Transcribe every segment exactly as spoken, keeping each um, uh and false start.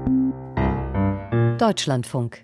Deutschlandfunk.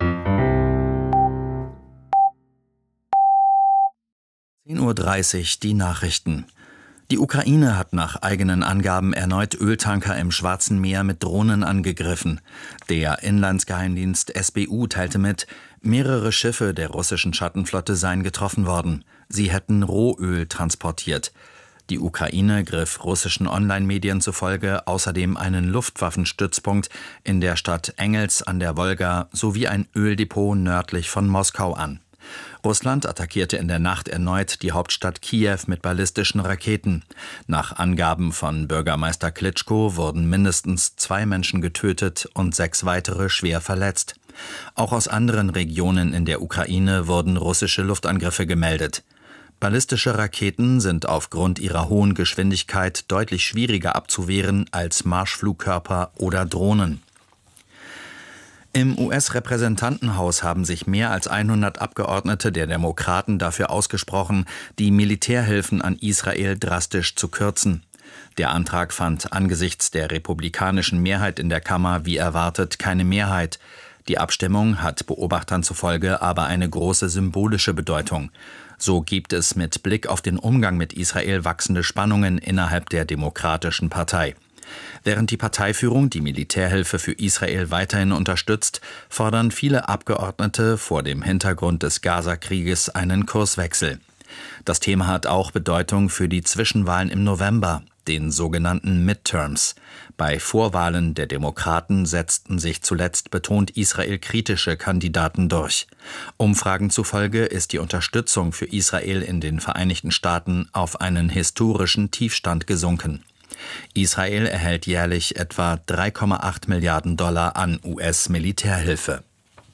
zehn Uhr dreißig, die Nachrichten. Die Ukraine hat nach eigenen Angaben erneut Öltanker im Schwarzen Meer mit Drohnen angegriffen. Der Inlandsgeheimdienst S B U teilte mit, mehrere Schiffe der russischen Schattenflotte seien getroffen worden. Sie hätten Rohöl transportiert. Die Ukraine griff russischen Online-Medien zufolge außerdem einen Luftwaffenstützpunkt in der Stadt Engels an der Wolga sowie ein Öldepot nördlich von Moskau an. Russland attackierte in der Nacht erneut die Hauptstadt Kiew mit ballistischen Raketen. Nach Angaben von Bürgermeister Klitschko wurden mindestens zwei Menschen getötet und sechs weitere schwer verletzt. Auch aus anderen Regionen in der Ukraine wurden russische Luftangriffe gemeldet. Ballistische Raketen sind aufgrund ihrer hohen Geschwindigkeit deutlich schwieriger abzuwehren als Marschflugkörper oder Drohnen. Im U S-Repräsentantenhaus haben sich mehr als hundert Abgeordnete der Demokraten dafür ausgesprochen, die Militärhilfen an Israel drastisch zu kürzen. Der Antrag fand angesichts der republikanischen Mehrheit in der Kammer wie erwartet keine Mehrheit. Die Abstimmung hat Beobachtern zufolge aber eine große symbolische Bedeutung. So gibt es mit Blick auf den Umgang mit Israel wachsende Spannungen innerhalb der Demokratischen Partei. Während die Parteiführung die Militärhilfe für Israel weiterhin unterstützt, fordern viele Abgeordnete vor dem Hintergrund des Gaza-Krieges einen Kurswechsel. Das Thema hat auch Bedeutung für die Zwischenwahlen im November, den sogenannten Midterms. Bei Vorwahlen der Demokraten setzten sich zuletzt betont israelkritische Kandidaten durch. Umfragen zufolge ist die Unterstützung für Israel in den Vereinigten Staaten auf einen historischen Tiefstand gesunken. Israel erhält jährlich etwa drei Komma acht Milliarden Dollar an U S-Militärhilfe.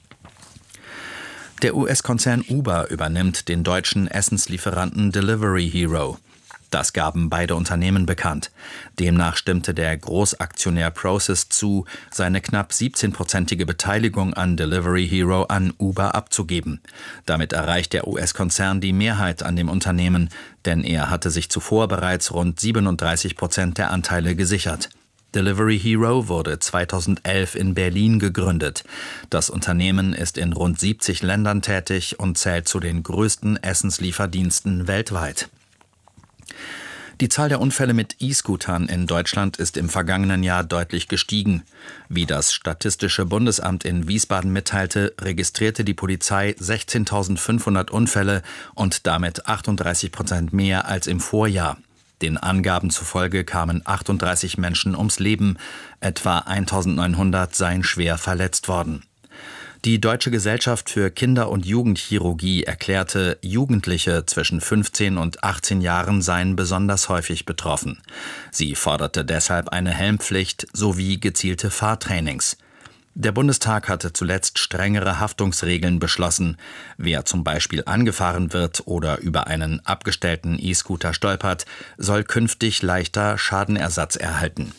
Der U S-Konzern Uber übernimmt den deutschen Essenslieferanten Delivery Hero. Das gaben beide Unternehmen bekannt. Demnach stimmte der Großaktionär Prosus zu, seine knapp siebzehnprozentige Beteiligung an Delivery Hero an Uber abzugeben. Damit erreicht der U S-Konzern die Mehrheit an dem Unternehmen, denn er hatte sich zuvor bereits rund siebenunddreißig Prozent der Anteile gesichert. Delivery Hero wurde zweitausendelf in Berlin gegründet. Das Unternehmen ist in rund siebzig Ländern tätig und zählt zu den größten Essenslieferdiensten weltweit. Die Zahl der Unfälle mit E-Scootern in Deutschland ist im vergangenen Jahr deutlich gestiegen. Wie das Statistische Bundesamt in Wiesbaden mitteilte, registrierte die Polizei sechzehntausendfünfhundert Unfälle und damit achtunddreißig Prozent mehr als im Vorjahr. Den Angaben zufolge kamen achtunddreißig Menschen ums Leben, etwa eintausendneunhundert seien schwer verletzt worden. Die Deutsche Gesellschaft für Kinder- und Jugendchirurgie erklärte, Jugendliche zwischen fünfzehn und achtzehn Jahren seien besonders häufig betroffen. Sie forderte deshalb eine Helmpflicht sowie gezielte Fahrtrainings. Der Bundestag hatte zuletzt strengere Haftungsregeln beschlossen. Wer zum Beispiel angefahren wird oder über einen abgestellten E-Scooter stolpert, soll künftig leichter Schadenersatz erhalten.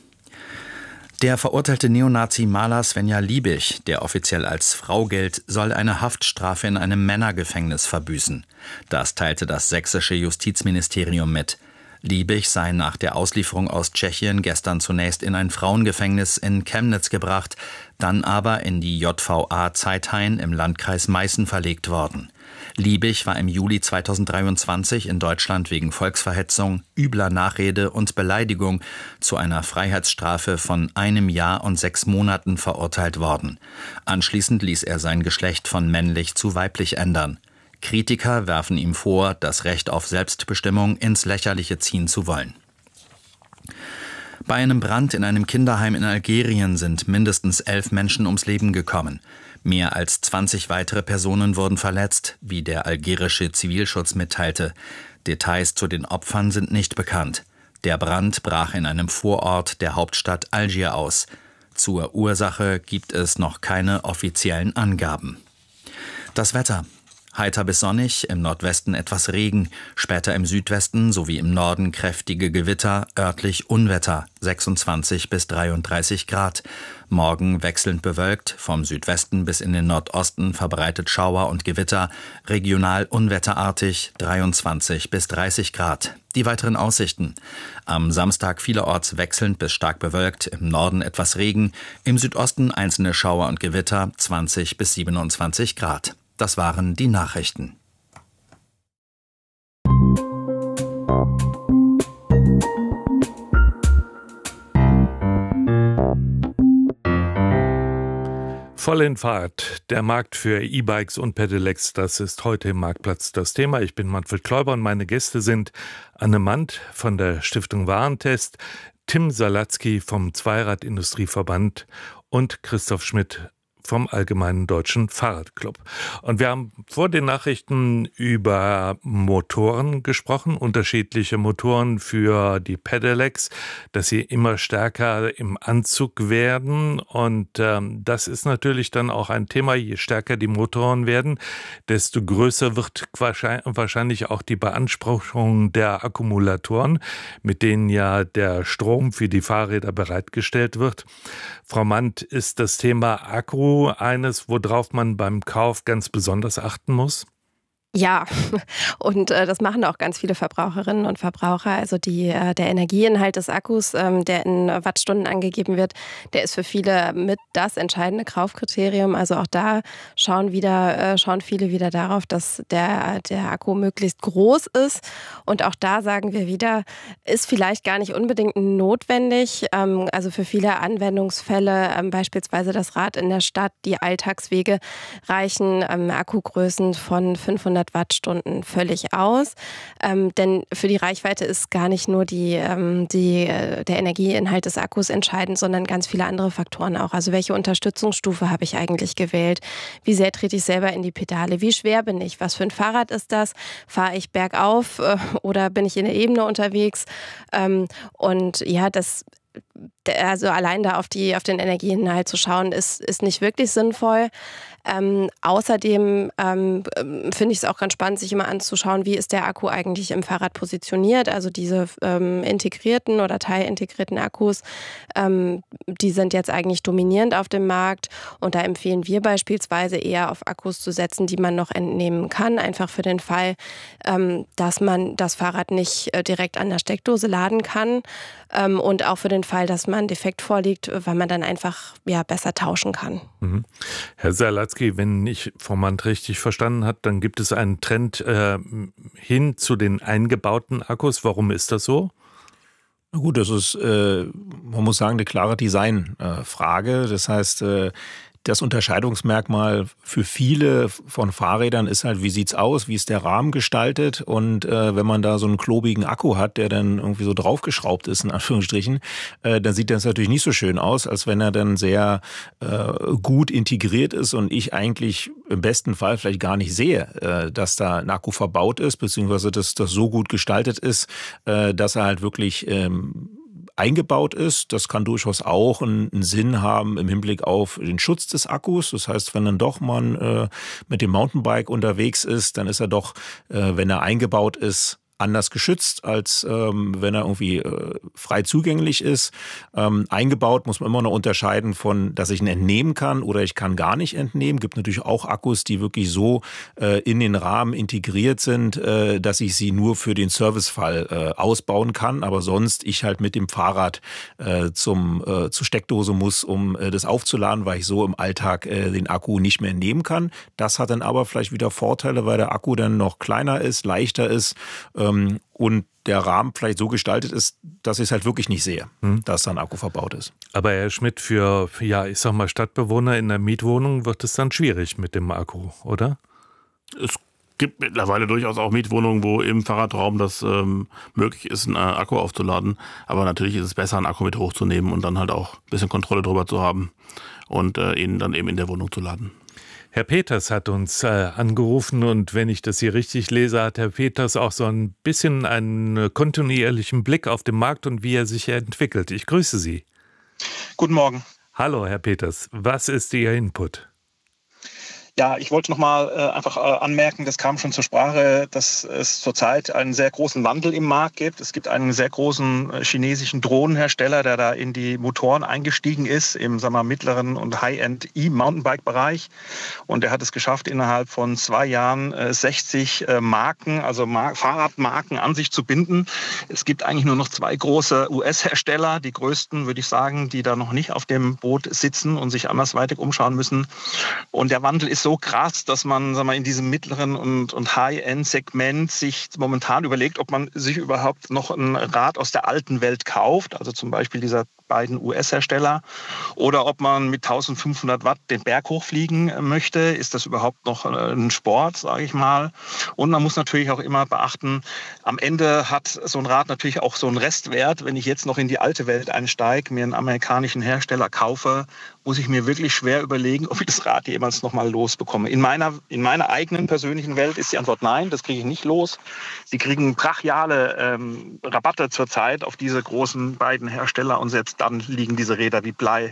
Der verurteilte Neonazi Maler Svenja Liebig, der offiziell als Frau gilt, soll eine Haftstrafe in einem Männergefängnis verbüßen. Das teilte das sächsische Justizministerium mit. Liebig sei nach der Auslieferung aus Tschechien gestern zunächst in ein Frauengefängnis in Chemnitz gebracht, dann aber in die J V A Zeithain im Landkreis Meißen verlegt worden. Liebig war im Juli zweitausenddreiundzwanzig in Deutschland wegen Volksverhetzung, übler Nachrede und Beleidigung zu einer Freiheitsstrafe von einem Jahr und sechs Monaten verurteilt worden. Anschließend ließ er sein Geschlecht von männlich zu weiblich ändern. Kritiker werfen ihm vor, das Recht auf Selbstbestimmung ins Lächerliche ziehen zu wollen. Bei einem Brand in einem Kinderheim in Algerien sind mindestens elf Menschen ums Leben gekommen. Mehr als zwanzig weitere Personen wurden verletzt, wie der algerische Zivilschutz mitteilte. Details zu den Opfern sind nicht bekannt. Der Brand brach in einem Vorort der Hauptstadt Algier aus. Zur Ursache gibt es noch keine offiziellen Angaben. Das Wetter. Heiter bis sonnig, im Nordwesten etwas Regen, später im Südwesten sowie im Norden kräftige Gewitter, örtlich Unwetter, sechsundzwanzig bis dreiunddreißig Grad. Morgen wechselnd bewölkt, vom Südwesten bis in den Nordosten verbreitet Schauer und Gewitter, regional unwetterartig, dreiundzwanzig bis dreißig Grad. Die weiteren Aussichten: Am Samstag vielerorts wechselnd bis stark bewölkt, im Norden etwas Regen, im Südosten einzelne Schauer und Gewitter, zwanzig bis siebenundzwanzig Grad. Das waren die Nachrichten. Voll in Fahrt. Der Markt für E-Bikes und Pedelecs, das ist heute im Marktplatz das Thema. Ich bin Manfred Kläuber und meine Gäste sind Anne Mandt von der Stiftung Warentest, Tim Salatzky vom Zweirad-Industrieverband und Christoph Schmidt vom Allgemeinen Deutschen Fahrradclub. Und wir haben vor den Nachrichten über Motoren gesprochen, unterschiedliche Motoren für die Pedelecs, dass sie immer stärker im Anzug werden. Und ähm, das ist natürlich dann auch ein Thema, je stärker die Motoren werden, desto größer wird wahrscheinlich auch die Beanspruchung der Akkumulatoren, mit denen ja der Strom für die Fahrräder bereitgestellt wird. Frau Mandt, ist das Thema Akku eines, worauf man beim Kauf ganz besonders achten muss? Ja, und äh, das machen auch ganz viele Verbraucherinnen und Verbraucher. Also die, äh, der Energieinhalt des Akkus, ähm, der in Wattstunden angegeben wird, der ist für viele mit das entscheidende Kaufkriterium. Also auch da schauen wieder, äh, schauen viele wieder darauf, dass der, der Akku möglichst groß ist. Und auch da sagen wir wieder, ist vielleicht gar nicht unbedingt notwendig. Ähm, also für viele Anwendungsfälle, ähm, beispielsweise das Rad in der Stadt, die Alltagswege, reichen ähm, Akkugrößen von fünfhundert Wattstunden völlig aus. Ähm, denn für die Reichweite ist gar nicht nur die, ähm, die, äh, der Energieinhalt des Akkus entscheidend, sondern ganz viele andere Faktoren auch. Also welche Unterstützungsstufe habe ich eigentlich gewählt? Wie sehr trete ich selber in die Pedale? Wie schwer bin ich? Was für ein Fahrrad ist das? Fahre ich bergauf äh, oder bin ich in der Ebene unterwegs? Ähm, und ja, das also allein da auf, die, auf den Energieinhalt zu schauen, ist, ist nicht wirklich sinnvoll. Ähm, außerdem ähm, finde ich es auch ganz spannend, sich immer anzuschauen, wie ist der Akku eigentlich im Fahrrad positioniert. Also diese ähm, integrierten oder teilintegrierten Akkus, ähm, die sind jetzt eigentlich dominierend auf dem Markt. Und da empfehlen wir beispielsweise eher auf Akkus zu setzen, die man noch entnehmen kann. Einfach für den Fall, ähm, dass man das Fahrrad nicht äh, direkt an der Steckdose laden kann. Ähm, und auch für den Fall, dass man Defekt vorliegt, weil man dann einfach ja, besser tauschen kann. Mhm. Herr Salatzky, wenn ich Frau Mandt richtig verstanden habe, dann gibt es einen Trend äh, hin zu den eingebauten Akkus. Warum ist das so? Na gut, das ist, äh, man muss sagen, eine klare Designfrage. Äh, das heißt, äh, das Unterscheidungsmerkmal für viele von Fahrrädern ist halt, wie sieht's aus, wie ist der Rahmen gestaltet, und äh, wenn man da so einen klobigen Akku hat, der dann irgendwie so draufgeschraubt ist, in Anführungsstrichen, äh, dann sieht das natürlich nicht so schön aus, als wenn er dann sehr äh, gut integriert ist und ich eigentlich im besten Fall vielleicht gar nicht sehe, äh, dass da ein Akku verbaut ist, beziehungsweise dass das so gut gestaltet ist, äh, dass er halt wirklich ähm, eingebaut ist. Das kann durchaus auch einen, einen Sinn haben im Hinblick auf den Schutz des Akkus. Das heißt, wenn dann doch man äh, mit dem Mountainbike unterwegs ist, dann ist er doch, äh, wenn er eingebaut ist, anders geschützt, als ähm, wenn er irgendwie äh, frei zugänglich ist. Ähm, eingebaut muss man immer noch unterscheiden von, dass ich ihn entnehmen kann oder ich kann gar nicht entnehmen. Gibt natürlich auch Akkus, die wirklich so äh, in den Rahmen integriert sind, äh, dass ich sie nur für den Servicefall äh, ausbauen kann, aber sonst ich halt mit dem Fahrrad äh, zum äh, zur Steckdose muss, um äh, das aufzuladen, weil ich so im Alltag äh, den Akku nicht mehr entnehmen kann. Das hat dann aber vielleicht wieder Vorteile, weil der Akku dann noch kleiner ist, leichter ist, äh, und der Rahmen vielleicht so gestaltet ist, dass ich es halt wirklich nicht sehe, hm. dass da ein Akku verbaut ist. Aber Herr Schmidt, für, ja, ich sag mal, Stadtbewohner in der Mietwohnung wird es dann schwierig mit dem Akku, oder? Es gibt mittlerweile durchaus auch Mietwohnungen, wo im Fahrradraum das ähm, möglich ist, einen Akku aufzuladen. Aber natürlich ist es besser, einen Akku mit hochzunehmen und dann halt auch ein bisschen Kontrolle drüber zu haben und äh, ihn dann eben in der Wohnung zu laden. Herr Peters hat uns äh, angerufen, und wenn ich das hier richtig lese, hat Herr Peters auch so ein bisschen einen kontinuierlichen Blick auf den Markt und wie er sich entwickelt. Ich grüße Sie. Guten Morgen. Hallo, Herr Peters. Was ist Ihr Input? Ja, ich wollte noch mal äh, einfach äh, anmerken, das kam schon zur Sprache, dass es zurzeit einen sehr großen Wandel im Markt gibt. Es gibt einen sehr großen äh, chinesischen Drohnenhersteller, der da in die Motoren eingestiegen ist, im sagen wir, mittleren und High-End E-Mountainbike-Bereich. Und er hat es geschafft, innerhalb von zwei Jahren äh, sechzig äh, Marken, also Mar- Fahrradmarken an sich zu binden. Es gibt eigentlich nur noch zwei große U S-Hersteller, die größten, würde ich sagen, die da noch nicht auf dem Boot sitzen und sich andersweitig umschauen müssen. Und der Wandel ist so krass, dass man sagen wir, in diesem mittleren und, und High-End-Segment sich momentan überlegt, ob man sich überhaupt noch ein Rad aus der alten Welt kauft, also zum Beispiel dieser beiden U S-Hersteller, oder ob man mit eintausendfünfhundert Watt den Berg hochfliegen möchte. Ist das überhaupt noch ein Sport, sage ich mal? Und man muss natürlich auch immer beachten, am Ende hat so ein Rad natürlich auch so einen Restwert. Wenn ich jetzt noch in die alte Welt einsteige, mir einen amerikanischen Hersteller kaufe, muss ich mir wirklich schwer überlegen, ob ich das Rad jemals noch mal losbekomme. In meiner, in meiner eigenen persönlichen Welt ist die Antwort nein, das kriege ich nicht los. Sie kriegen brachiale ähm, Rabatte zurzeit auf diese großen beiden Hersteller und selbst dann liegen diese Räder wie Blei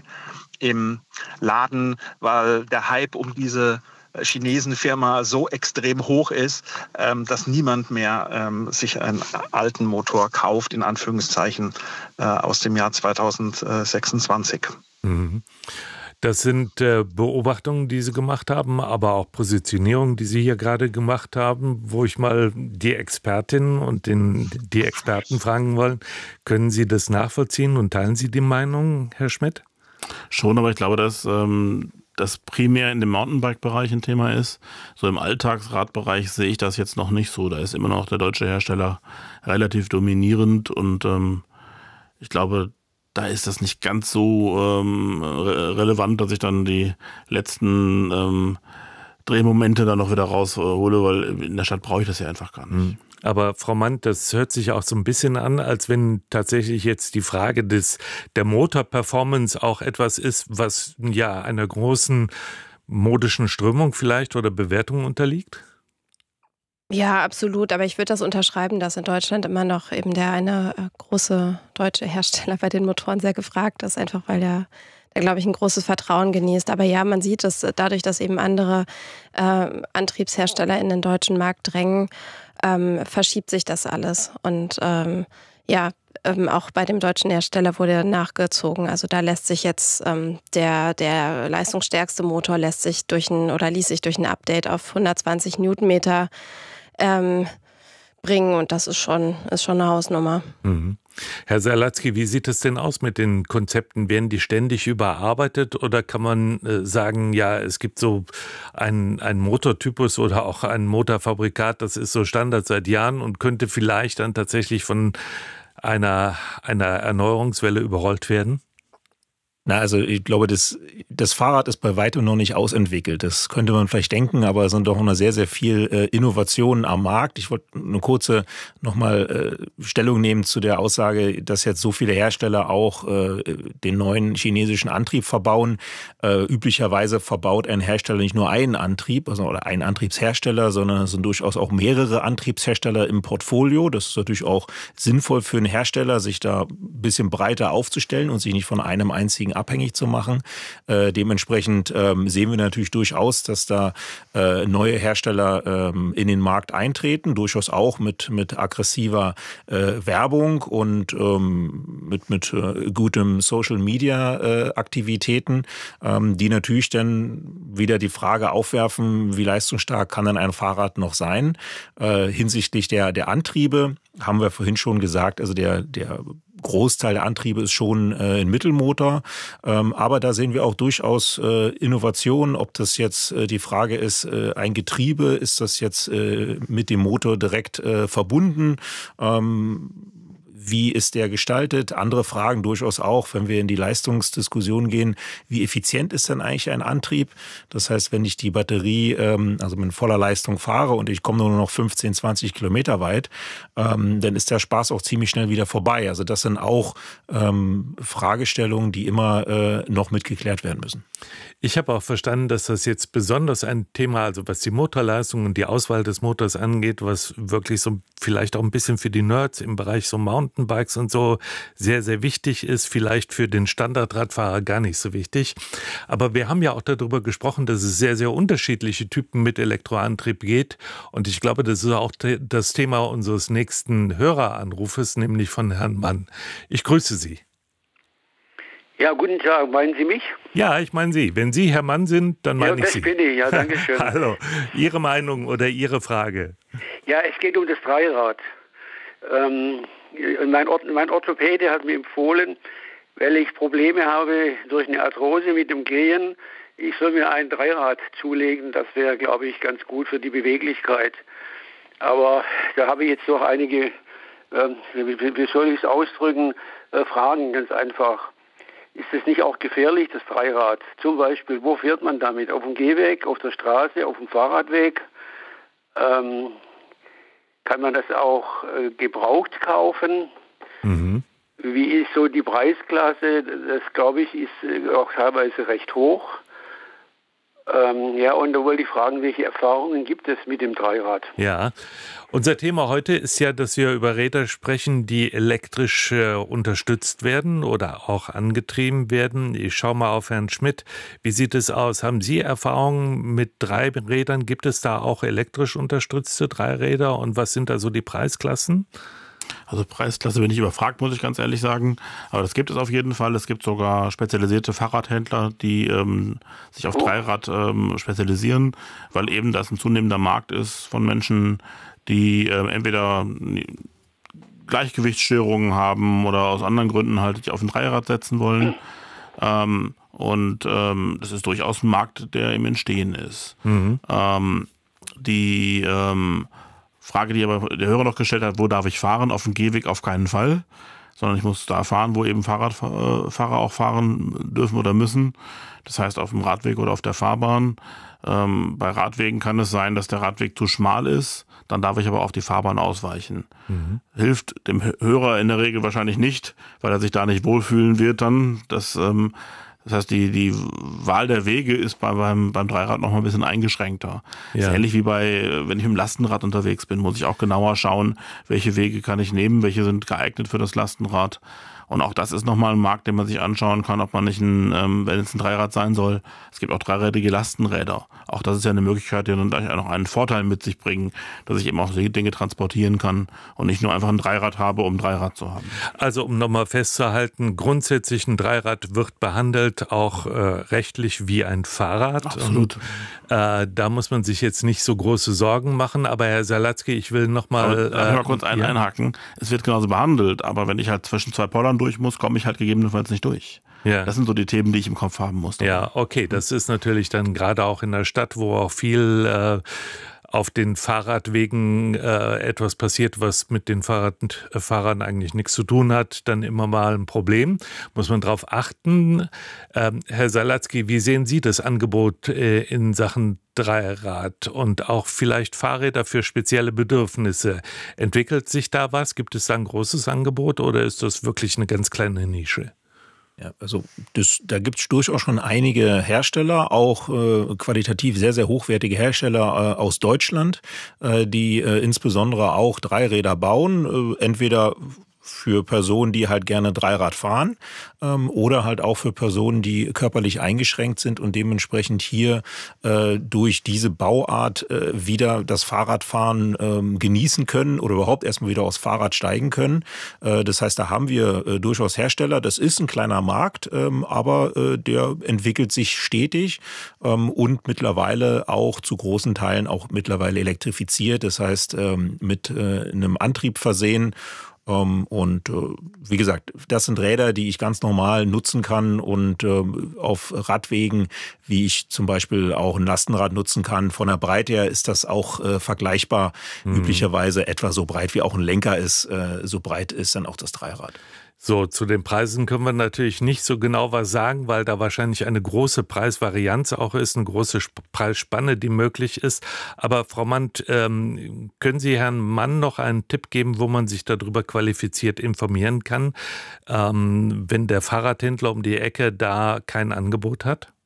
im Laden, weil der Hype um diese Chinesenfirma so extrem hoch ist, ähm, dass niemand mehr ähm, sich einen alten Motor kauft, in Anführungszeichen, äh, aus dem Jahr zweitausendsechsundzwanzig. Mhm. Das sind äh, Beobachtungen, die Sie gemacht haben, aber auch Positionierungen, die Sie hier gerade gemacht haben, wo ich mal die Expertinnen und den, die Experten fragen wollen. Können Sie das nachvollziehen und teilen Sie die Meinung, Herr Schmidt? Schon, aber ich glaube, dass ähm, das primär in dem Mountainbike-Bereich ein Thema ist. So im Alltagsradbereich sehe ich das jetzt noch nicht so. Da ist immer noch der deutsche Hersteller relativ dominierend und ähm, ich glaube, da ist das nicht ganz so ähm, re- relevant, dass ich dann die letzten ähm, Drehmomente dann noch wieder raushole, weil in der Stadt brauche ich das ja einfach gar nicht. Aber Frau Mann, das hört sich auch so ein bisschen an, als wenn tatsächlich jetzt die Frage des der Motorperformance auch etwas ist, was ja einer großen modischen Strömung vielleicht oder Bewertung unterliegt? Ja, absolut. Aber ich würde das unterschreiben, dass in Deutschland immer noch eben der eine äh, große deutsche Hersteller bei den Motoren sehr gefragt ist, einfach weil er, der, glaube ich, ein großes Vertrauen genießt. Aber ja, man sieht, dass dadurch, dass eben andere äh, Antriebshersteller in den deutschen Markt drängen, ähm, verschiebt sich das alles. Und ähm, ja, ähm, auch bei dem deutschen Hersteller wurde nachgezogen. Also da lässt sich jetzt ähm, der, der leistungsstärkste Motor lässt sich durch ein oder ließ sich durch ein Update auf hundertzwanzig Newtonmeter ähm, bringen und das ist schon, ist schon eine Hausnummer. Mhm. Herr Serlatzky, wie sieht es denn aus mit den Konzepten? Werden die ständig überarbeitet oder kann man äh, sagen, ja, es gibt so einen, einen Motortypus oder auch ein Motorfabrikat, das ist so Standard seit Jahren und könnte vielleicht dann tatsächlich von einer, einer Erneuerungswelle überrollt werden? Na, also ich glaube, das, das Fahrrad ist bei weitem noch nicht ausentwickelt. Das könnte man vielleicht denken, aber es sind doch noch sehr, sehr viel äh, Innovationen am Markt. Ich wollte eine kurze nochmal äh, Stellung nehmen zu der Aussage, dass jetzt so viele Hersteller auch äh, den neuen chinesischen Antrieb verbauen. Äh, üblicherweise verbaut ein Hersteller nicht nur einen Antrieb, also oder einen Antriebshersteller, sondern es sind durchaus auch mehrere Antriebshersteller im Portfolio. Das ist natürlich auch sinnvoll für einen Hersteller, sich da ein bisschen breiter aufzustellen und sich nicht von einem einzigen abhängig zu machen. Äh, dementsprechend ähm, sehen wir natürlich durchaus, dass da äh, neue Hersteller ähm, in den Markt eintreten, durchaus auch mit, mit aggressiver äh, Werbung und ähm, mit, mit äh, gutem Social-Media-Aktivitäten, äh, ähm, die natürlich dann wieder die Frage aufwerfen, wie leistungsstark kann denn ein Fahrrad noch sein? Äh, hinsichtlich der, der Antriebe haben wir vorhin schon gesagt, also der, der Großteil der Antriebe ist schon äh, ein Mittelmotor, ähm, aber da sehen wir auch durchaus äh, Innovationen, ob das jetzt äh, die Frage ist, äh, ein Getriebe, ist das jetzt äh, mit dem Motor direkt äh, verbunden, ähm, wie ist der gestaltet? Andere Fragen durchaus auch, wenn wir in die Leistungsdiskussion gehen, wie effizient ist denn eigentlich ein Antrieb? Das heißt, wenn ich die Batterie, ähm, also mit voller Leistung fahre und ich komme nur noch fünfzehn, zwanzig Kilometer weit, ähm, dann ist der Spaß auch ziemlich schnell wieder vorbei. Also das sind auch ähm, Fragestellungen, die immer äh, noch mitgeklärt werden müssen. Ich habe auch verstanden, dass das jetzt besonders ein Thema, also was die Motorleistung und die Auswahl des Motors angeht, was wirklich so vielleicht auch ein bisschen für die Nerds im Bereich so Mountain Mountainbikes und so sehr, sehr wichtig ist, vielleicht für den Standardradfahrer gar nicht so wichtig. Aber wir haben ja auch darüber gesprochen, dass es sehr, sehr unterschiedliche Typen mit Elektroantrieb geht. Und ich glaube, das ist auch das Thema unseres nächsten Höreranrufes, nämlich von Herrn Mann. Ich grüße Sie. Ja, guten Tag. Meinen Sie mich? Ja, ich meine Sie. Wenn Sie Herr Mann sind, dann meine ja, ich Sie. Ja, das bin ich. Ja, danke schön. Hallo. Ihre Meinung oder Ihre Frage? Ja, es geht um das Dreirad. Ähm, mein, Or- mein Orthopäde hat mir empfohlen, weil ich Probleme habe durch eine Arthrose mit dem Gehen, ich soll mir ein Dreirad zulegen. Das wäre, glaube ich, ganz gut für die Beweglichkeit. Aber da habe ich jetzt noch einige, ähm, wie, wie soll ich es ausdrücken, äh, Fragen ganz einfach. Ist es nicht auch gefährlich, das Dreirad? Zum Beispiel, wo fährt man damit? Auf dem Gehweg, auf der Straße, auf dem Fahrradweg? Ähm, kann man das auch äh, gebraucht kaufen? Mhm. Wie ist so die Preisklasse? Das, glaube ich, ist äh, auch teilweise recht hoch. Ähm, ja, und da wollte ich fragen, welche Erfahrungen gibt es mit dem Dreirad? Ja, unser Thema heute ist ja, dass wir über Räder sprechen, die elektrisch äh, unterstützt werden oder auch angetrieben werden. Ich schaue mal auf Herrn Schmidt. Wie sieht es aus? Haben Sie Erfahrungen mit drei Rädern? Gibt es da auch elektrisch unterstützte Dreiräder? Und was sind da so die Preisklassen? Also Preisklasse bin ich überfragt, muss ich ganz ehrlich sagen. Aber das gibt es auf jeden Fall. Es gibt sogar spezialisierte Fahrradhändler, die ähm, sich auf Dreirad ähm, spezialisieren, weil eben das ein zunehmender Markt ist von Menschen, die äh, entweder Gleichgewichtsstörungen haben oder aus anderen Gründen halt sich auf ein Dreirad setzen wollen. Ähm, und ähm, das ist durchaus ein Markt, der im Entstehen ist. Mhm. Ähm, die ähm, Frage, die aber der Hörer noch gestellt hat, wo darf ich fahren? Auf dem Gehweg auf keinen Fall, sondern ich muss da fahren, wo eben Fahrradfahrer auch fahren dürfen oder müssen. Das heißt auf dem Radweg oder auf der Fahrbahn. Ähm, bei Radwegen kann es sein, dass der Radweg zu schmal ist. Dann darf ich aber auf die Fahrbahn ausweichen. Mhm. Hilft dem Hörer in der Regel wahrscheinlich nicht, weil er sich da nicht wohlfühlen wird dann. Das ähm, Das heißt, die, die Wahl der Wege ist bei, beim, beim Dreirad noch mal ein bisschen eingeschränkter. Ja. Das ist ähnlich wie bei, wenn ich mit dem Lastenrad unterwegs bin, muss ich auch genauer schauen, welche Wege kann ich nehmen, welche sind geeignet für das Lastenrad. Und auch das ist nochmal ein Markt, den man sich anschauen kann, ob man nicht ein, ähm, wenn es ein Dreirad sein soll, es gibt auch dreirädige Lastenräder. Auch das ist ja eine Möglichkeit, die dann gleich auch noch einen Vorteil mit sich bringen, dass ich eben auch Dinge transportieren kann und nicht nur einfach ein Dreirad habe, um ein Dreirad zu haben. Also um nochmal festzuhalten, grundsätzlich ein Dreirad wird behandelt, auch äh, rechtlich wie ein Fahrrad. Absolut. Und, äh, da muss man sich jetzt nicht so große Sorgen machen. Aber Herr Salatzky, ich will nochmal... Darf ich mal kurz ein, ja. einhaken? Es wird genauso behandelt, aber wenn ich halt zwischen zwei Pollern durch muss, komme ich halt gegebenenfalls nicht durch. Ja. Das sind so die Themen, die ich im Kopf haben muss. Ja, okay, das ist natürlich dann gerade auch in der Stadt, wo auch viel äh, auf den Fahrradwegen äh, etwas passiert, was mit den Fahrrad, äh, Fahrern eigentlich nichts zu tun hat, dann immer mal ein Problem. Muss man darauf achten. Ähm, Herr Salatzky, wie sehen Sie das Angebot äh, in Sachen Dreirad und auch vielleicht Fahrräder für spezielle Bedürfnisse? Entwickelt sich da was? Gibt es da ein großes Angebot oder ist das wirklich eine ganz kleine Nische? Ja, also das, da gibt es durchaus schon einige Hersteller, auch äh, qualitativ sehr, sehr hochwertige Hersteller äh, aus Deutschland, äh, die äh, insbesondere auch Dreiräder bauen, äh, entweder für Personen, die halt gerne Dreirad fahren ähm, oder halt auch für Personen, die körperlich eingeschränkt sind und dementsprechend hier äh, durch diese Bauart äh, wieder das Fahrradfahren ähm, genießen können oder überhaupt erstmal wieder aufs Fahrrad steigen können. Äh, das heißt, da haben wir äh, durchaus Hersteller. Das ist ein kleiner Markt, ähm, aber äh, der entwickelt sich stetig ähm, und mittlerweile auch zu großen Teilen auch mittlerweile elektrifiziert. Das heißt, ähm, mit äh, einem Antrieb versehen. Um, und uh, wie gesagt, das sind Räder, die ich ganz normal nutzen kann und uh, auf Radwegen, wie ich zum Beispiel auch ein Lastenrad nutzen kann. Von der Breite her ist das auch uh, vergleichbar. Mhm. Üblicherweise etwa so breit wie auch ein Lenker ist, uh, so breit ist dann auch das Dreirad. So, zu den Preisen können wir natürlich nicht so genau was sagen, weil da wahrscheinlich eine große Preisvarianz auch ist, eine große Preisspanne, die möglich ist. Aber Frau Mandt, ähm, können Sie Herrn Mann noch einen Tipp geben, wo man sich darüber qualifiziert informieren kann, ähm, wenn der Fahrradhändler um die Ecke da kein Angebot hat?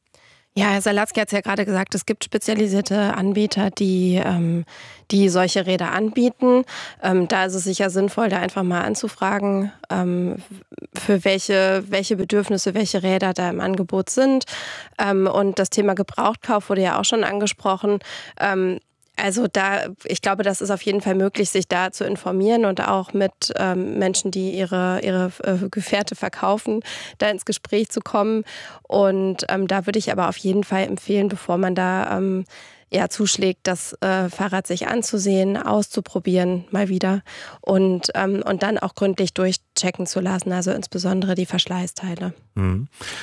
Ja, Herr Salatzky hat es ja gerade gesagt, es gibt spezialisierte Anbieter, die, ähm, die solche Räder anbieten. Ähm, da ist es sicher sinnvoll, da einfach mal anzufragen, ähm, für welche, welche Bedürfnisse, welche Räder da im Angebot sind. Ähm, und das Thema Gebrauchtkauf wurde ja auch schon angesprochen. Ähm, Also da, ich glaube, das ist auf jeden Fall möglich, sich da zu informieren und auch mit ähm, Menschen, die ihre, ihre äh, Gefährte verkaufen, da ins Gespräch zu kommen. Und ähm, da würde ich aber auf jeden Fall empfehlen, bevor man da ähm, ja, zuschlägt, das äh, Fahrrad sich anzusehen, auszuprobieren mal wieder und, ähm, und dann auch gründlich durchchecken zu lassen, also insbesondere die Verschleißteile. Mhm.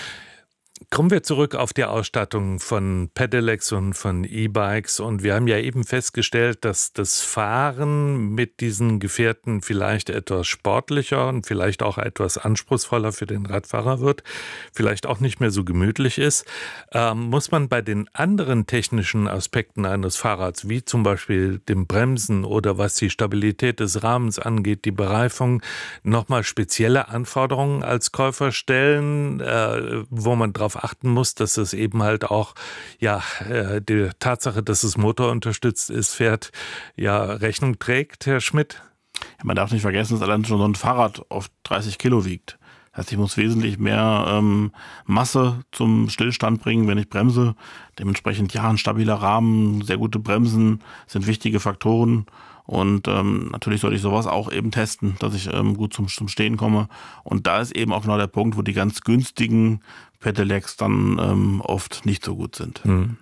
Kommen wir zurück auf die Ausstattung von Pedelecs und von E-Bikes. Und wir haben ja eben festgestellt, dass das Fahren mit diesen Gefährten vielleicht etwas sportlicher und vielleicht auch etwas anspruchsvoller für den Radfahrer wird, vielleicht auch nicht mehr so gemütlich ist. Ähm, muss man bei den anderen technischen Aspekten eines Fahrrads, wie zum Beispiel dem Bremsen oder was die Stabilität des Rahmens angeht, die Bereifung, nochmal spezielle Anforderungen als Käufer stellen, äh, wo man drauf achten muss, dass es eben halt auch, ja, die Tatsache, dass es motorunterstützt ist, fährt, ja, Rechnung trägt, Herr Schmidt? Ja, man darf nicht vergessen, dass allein schon so ein Fahrrad auf dreißig Kilo wiegt. Das heißt, ich muss wesentlich mehr ähm, Masse zum Stillstand bringen, wenn ich bremse. Dementsprechend, ja, ein stabiler Rahmen, sehr gute Bremsen sind wichtige Faktoren. Und ähm, natürlich sollte ich sowas auch eben testen, dass ich ähm, gut zum, zum Stehen komme. Und da ist eben auch genau der Punkt, wo die ganz günstigen Pedelecs dann ähm, oft nicht so gut sind. Hm.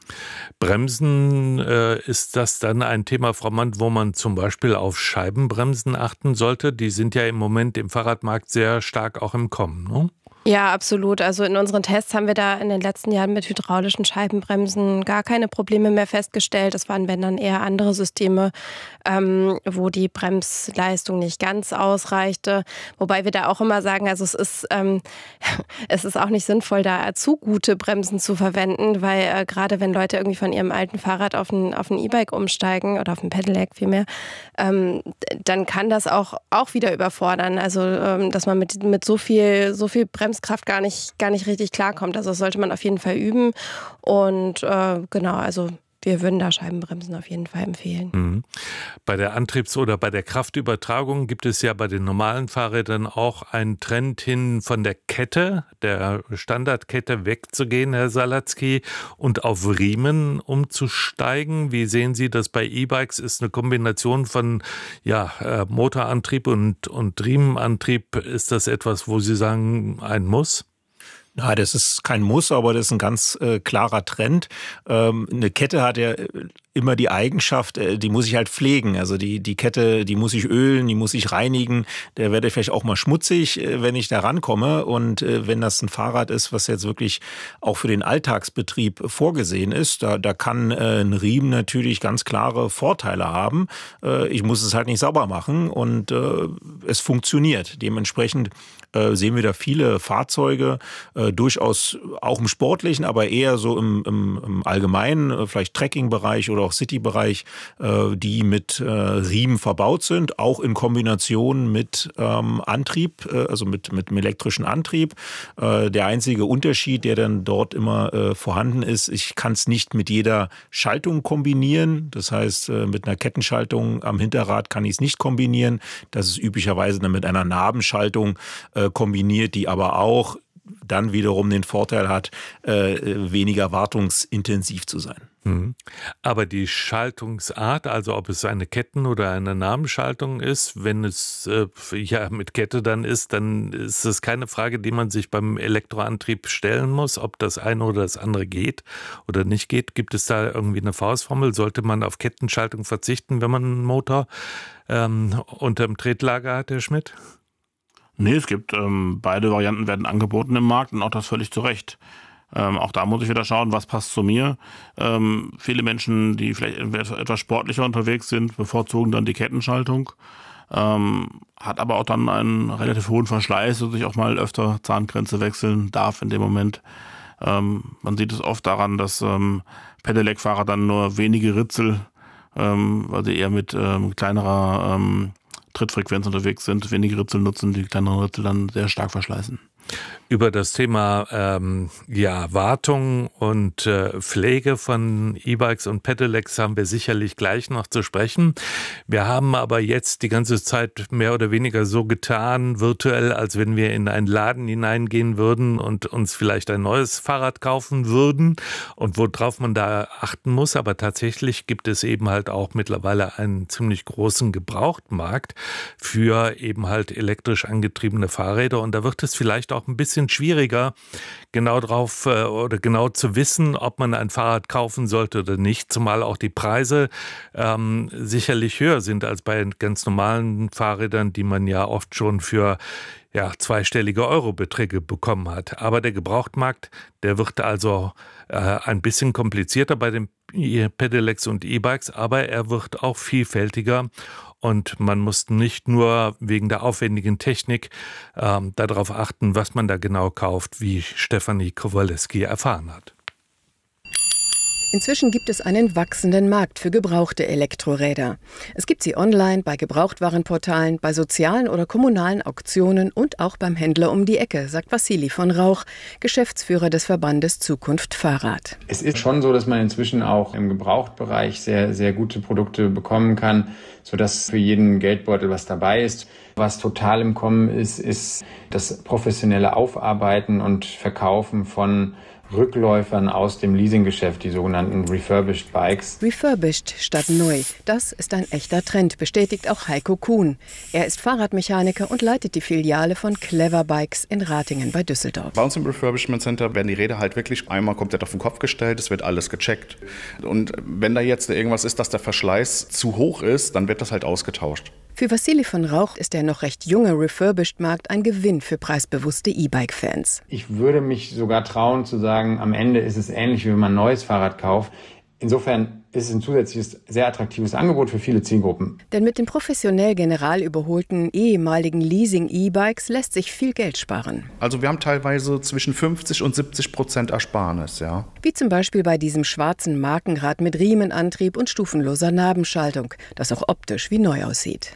Bremsen, äh, ist das dann ein Thema, Frau Mandt, wo man zum Beispiel auf Scheibenbremsen achten sollte? Die sind ja im Moment im Fahrradmarkt sehr stark auch im Kommen, ne? Ja, absolut. Also in unseren Tests haben wir da in den letzten Jahren mit hydraulischen Scheibenbremsen gar keine Probleme mehr festgestellt. Das waren, wenn dann eher andere Systeme, ähm, wo die Bremsleistung nicht ganz ausreichte. Wobei wir da auch immer sagen, also es ist, ähm, es ist auch nicht sinnvoll, da zu gute Bremsen zu verwenden, weil äh, gerade wenn Leute irgendwie von ihrem alten Fahrrad auf ein, auf ein E-Bike umsteigen oder auf ein Pedelec vielmehr, ähm, dann kann das auch, auch wieder überfordern. Also ähm, dass man mit, mit so viel, so viel Bremsen Kraft gar nicht, gar nicht richtig klarkommt. Also das sollte man auf jeden Fall üben. Und äh, genau, also wir würden da Scheibenbremsen auf jeden Fall empfehlen. Mhm. Bei der Antriebs- oder bei der Kraftübertragung gibt es ja bei den normalen Fahrrädern auch einen Trend hin von der Kette, der Standardkette wegzugehen, Herr Salatzky, und auf Riemen umzusteigen. Wie sehen Sie das bei E-Bikes? Ist eine Kombination von ja, Motorantrieb und, und Riemenantrieb, ist das etwas, wo Sie sagen, ein Muss? Na, das ist kein Muss, aber das ist ein ganz äh, klarer Trend. Ähm, eine Kette hat ja immer die Eigenschaft, äh, die muss ich halt pflegen. Also die die Kette, die muss ich ölen, die muss ich reinigen. Der werde vielleicht auch mal schmutzig, äh, wenn ich da rankomme. Und äh, wenn das ein Fahrrad ist, was jetzt wirklich auch für den Alltagsbetrieb vorgesehen ist, da, da kann äh, ein Riemen natürlich ganz klare Vorteile haben. Äh, ich muss es halt nicht sauber machen und äh, es funktioniert. Dementsprechend äh, sehen wir da viele Fahrzeuge, äh, durchaus auch im Sportlichen, aber eher so im, im, im allgemeinen, äh, vielleicht Trekking-Bereich oder auch City-Bereich, äh, die mit äh, Riemen verbaut sind, auch in Kombination mit ähm, Antrieb, äh, also mit, mit einem elektrischen Antrieb. Äh, der einzige Unterschied, der dann dort immer äh, vorhanden ist, ich kann es nicht mit jeder Schaltung kombinieren. Das heißt, äh, mit einer Kettenschaltung am Hinterrad kann ich es nicht kombinieren. Das ist üblicherweise dann mit einer Nabenschaltung äh, kombiniert, die aber auch dann wiederum den Vorteil hat, äh, weniger wartungsintensiv zu sein. Mhm. Aber die Schaltungsart, also ob es eine Ketten- oder eine Nabenschaltung ist, wenn es äh, ja mit Kette dann ist, dann ist es keine Frage, die man sich beim Elektroantrieb stellen muss, ob das eine oder das andere geht oder nicht geht. Gibt es da irgendwie eine Faustformel? Sollte man auf Kettenschaltung verzichten, wenn man einen Motor ähm, unterm Tretlager hat, Herr Schmidt? Nee, es gibt, ähm, beide Varianten werden angeboten im Markt und auch das völlig zu Recht. Ähm, auch da muss ich wieder schauen, was passt zu mir. Ähm, viele Menschen, die vielleicht etwas sportlicher unterwegs sind, bevorzugen dann die Kettenschaltung. Ähm, hat aber auch dann einen relativ hohen Verschleiß, so sich auch mal öfter Zahngrenze wechseln darf in dem Moment. Ähm, man sieht es oft daran, dass ähm, Pedelec-Fahrer dann nur wenige Ritzel, ähm, weil sie eher mit ähm, kleinerer ähm, Trittfrequenz unterwegs sind, wenige Ritzel nutzen, die kleineren Ritzel dann sehr stark verschleißen. Über das Thema ähm, ja, Wartung und äh, Pflege von E-Bikes und Pedelecs haben wir sicherlich gleich noch zu sprechen. Wir haben aber jetzt die ganze Zeit mehr oder weniger so getan, virtuell, als wenn wir in einen Laden hineingehen würden und uns vielleicht ein neues Fahrrad kaufen würden und worauf man da achten muss. Aber tatsächlich gibt es eben halt auch mittlerweile einen ziemlich großen Gebrauchtmarkt für eben halt elektrisch angetriebene Fahrräder. Und da wird es vielleicht auch ein bisschen schwieriger, genau drauf äh, oder genau zu wissen, ob man ein Fahrrad kaufen sollte oder nicht, zumal auch die Preise ähm, sicherlich höher sind als bei ganz normalen Fahrrädern, die man ja oft schon für ja, zweistellige Eurobeträge bekommen hat. Aber der Gebrauchtmarkt, der wird also äh, ein bisschen komplizierter bei den Pedelecs und E-Bikes, aber er wird auch vielfältiger. Und man muss nicht nur wegen der aufwendigen Technik ähm, darauf achten, was man da genau kauft, wie Stefanie Kowaleski erfahren hat. Inzwischen gibt es einen wachsenden Markt für gebrauchte Elektroräder. Es gibt sie online, bei Gebrauchtwarenportalen, bei sozialen oder kommunalen Auktionen und auch beim Händler um die Ecke, sagt Wassili von Rauch, Geschäftsführer des Verbandes Zukunft Fahrrad. Es ist schon so, dass man inzwischen auch im Gebrauchtbereich sehr, sehr gute Produkte bekommen kann, sodass für jeden Geldbeutel was dabei ist. Was total im Kommen ist, ist das professionelle Aufarbeiten und Verkaufen von Rückläufern aus dem Leasinggeschäft, die sogenannten Refurbished Bikes. Refurbished statt neu. Das ist ein echter Trend, bestätigt auch Heiko Kuhn. Er ist Fahrradmechaniker und leitet die Filiale von Clever Bikes in Ratingen bei Düsseldorf. Bei uns im Refurbishment Center werden die Räder halt wirklich einmal komplett auf den Kopf gestellt, es wird alles gecheckt. Und wenn da jetzt irgendwas ist, dass der Verschleiß zu hoch ist, dann wird das halt ausgetauscht. Für Wassili von Rauch ist der noch recht junge Refurbished-Markt ein Gewinn für preisbewusste E-Bike-Fans. Ich würde mich sogar trauen zu sagen, am Ende ist es ähnlich, wie wenn man ein neues Fahrrad kauft. Insofern ist es ein zusätzliches, sehr attraktives Angebot für viele Zielgruppen. Denn mit den professionell general überholten ehemaligen Leasing-E-Bikes lässt sich viel Geld sparen. Also wir haben teilweise zwischen fünfzig und siebzig Prozent Ersparnis, ja. Wie zum Beispiel bei diesem schwarzen Markenrad mit Riemenantrieb und stufenloser Nabenschaltung, das auch optisch wie neu aussieht.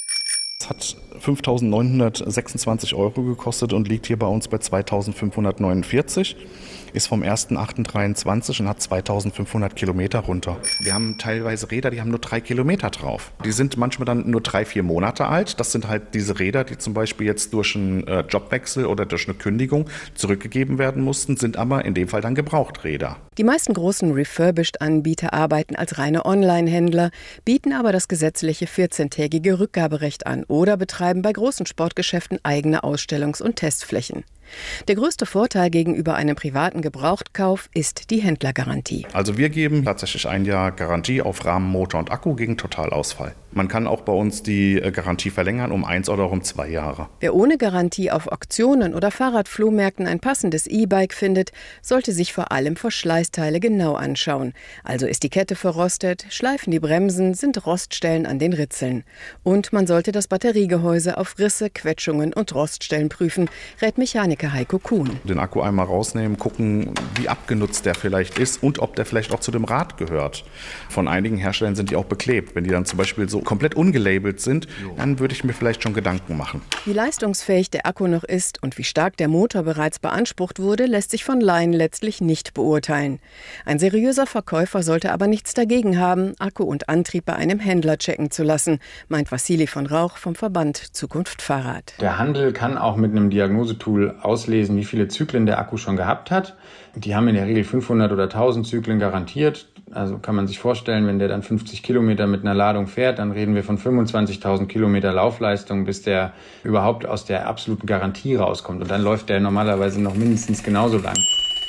Es hat fünftausendneunhundertsechsundzwanzig Euro gekostet und liegt hier bei uns bei zweitausendfünfhundertneunundvierzig. Ist vom ersten achten dreiundzwanzig und hat zweitausendfünfhundert Kilometer runter. Wir haben teilweise Räder, die haben nur drei Kilometer drauf. Die sind manchmal dann nur drei, vier Monate alt. Das sind halt diese Räder, die zum Beispiel jetzt durch einen äh, Jobwechsel oder durch eine Kündigung zurückgegeben werden mussten, sind aber in dem Fall dann Gebrauchträder. Die meisten großen Refurbished-Anbieter arbeiten als reine Online-Händler, bieten aber das gesetzliche vierzehntägige Rückgaberecht an oder betreiben bei großen Sportgeschäften eigene Ausstellungs- und Testflächen. Der größte Vorteil gegenüber einem privaten Gebrauchtkauf ist die Händlergarantie. Also wir geben tatsächlich ein Jahr Garantie auf Rahmen, Motor und Akku gegen Totalausfall. Man kann auch bei uns die Garantie verlängern um eins oder um zwei Jahre. Wer ohne Garantie auf Auktionen oder Fahrradflohmärkten ein passendes E-Bike findet, sollte sich vor allem Verschleißteile genau anschauen. Also ist die Kette verrostet, schleifen die Bremsen, sind Roststellen an den Ritzeln. Und man sollte das Batteriegehäuse auf Risse, Quetschungen und Roststellen prüfen, rät Mechaniker Heiko Kuhn. Den Akku einmal rausnehmen, gucken, wie abgenutzt der vielleicht ist und ob der vielleicht auch zu dem Rad gehört. Von einigen Herstellern sind die auch beklebt. Wenn die dann zum Beispiel so komplett ungelabelt sind, dann würde ich mir vielleicht schon Gedanken machen. Wie leistungsfähig der Akku noch ist und wie stark der Motor bereits beansprucht wurde, lässt sich von Laien letztlich nicht beurteilen. Ein seriöser Verkäufer sollte aber nichts dagegen haben, Akku und Antrieb bei einem Händler checken zu lassen, meint Wassili von Rauch vom Verband Zukunft Fahrrad. Der Handel kann auch mit einem Diagnosetool auslesen, wie viele Zyklen der Akku schon gehabt hat. Die haben in der Regel fünfhundert oder tausend Zyklen garantiert. Also kann man sich vorstellen, wenn der dann fünfzig Kilometer mit einer Ladung fährt, dann reden wir von fünfundzwanzigtausend Kilometer Laufleistung, bis der überhaupt aus der absoluten Garantie rauskommt. Und dann läuft der normalerweise noch mindestens genauso lang.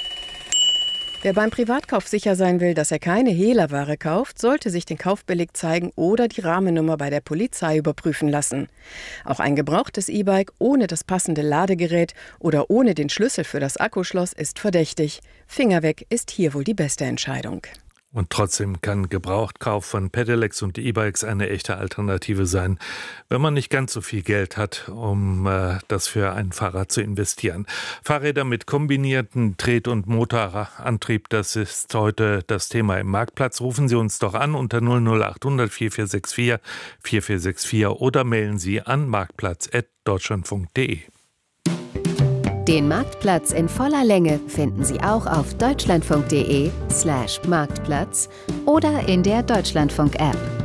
Wer beim Privatkauf sicher sein will, dass er keine Hehlerware kauft, sollte sich den Kaufbeleg zeigen oder die Rahmennummer bei der Polizei überprüfen lassen. Auch ein gebrauchtes E-Bike ohne das passende Ladegerät oder ohne den Schlüssel für das Akkuschloss ist verdächtig. Finger weg ist hier wohl die beste Entscheidung. Und trotzdem kann Gebrauchtkauf von Pedelecs und E-Bikes eine echte Alternative sein, wenn man nicht ganz so viel Geld hat, um äh, das für ein Fahrrad zu investieren. Fahrräder mit kombinierten Tret- und Motorantrieb, das ist heute das Thema im Marktplatz. Rufen Sie uns doch an unter null null acht hundert vier vier sechs vier vier vier sechs vier oder mailen Sie an marktplatz at deutschlandfunk punkt de. Den Marktplatz in voller Länge finden Sie auch auf deutschlandfunk punkt de slash Marktplatz oder in der Deutschlandfunk-App.